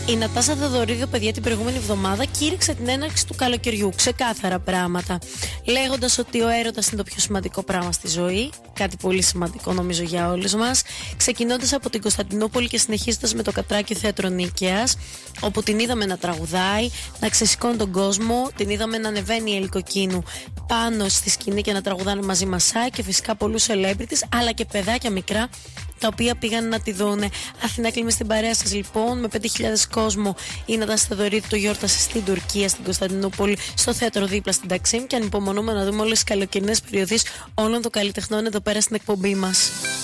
Η Νατάσα Θεοδωρίδου, παιδιά, την προηγούμενη εβδομάδα κήρυξε την έναρξη του καλοκαιριού. Ξεκάθαρα πράγματα. Λέγοντας ότι ο έρωτας είναι το πιο σημαντικό πράγμα στη ζωή. Κάτι πολύ σημαντικό, νομίζω, για όλους μας. Ξεκινώντας από την Κωνσταντινούπολη και συνεχίζοντας με το Κατράκιο Θέατρο Νίκαιας, όπου την είδαμε να τραγουδάει, να ξεσηκώνει τον κόσμο. Την είδαμε να ανεβαίνει η Ελικοκίνου πάνω στη σκηνή και να τραγουδάνε μαζί Μασάι, και φυσικά πολλούς celebrities, αλλά και παιδάκια μικρά, τα οποία πήγαν να τη δούνε. Αθηνά, κλείνουμε στην παρέα σας λοιπόν με 5.000 κόσμο. Η Νατάσα Θεοδωρίδου το γιόρτασε στην Τουρκία, στην Κωνσταντινούπολη, στο θέατρο δίπλα στην Ταξίμ, και ανυπομονούμε να δούμε όλες τις καλοκαιρινές περιοδίες όλων των καλλιτεχνών εδώ πέρα στην εκπομπή μας.